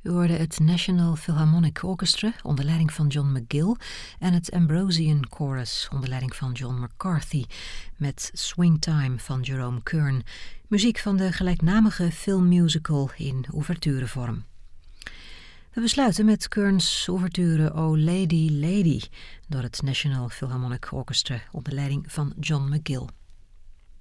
U hoorde het National Philharmonic Orchestra onder leiding van John McGill en het Ambrosian Chorus onder leiding van John McCarthy met Swing Time van Jerome Kern, muziek van de gelijknamige filmmusical in ouverturevorm. We besluiten met Kern's ouverture O Lady, Lady door het National Philharmonic Orchestra onder leiding van John McGill.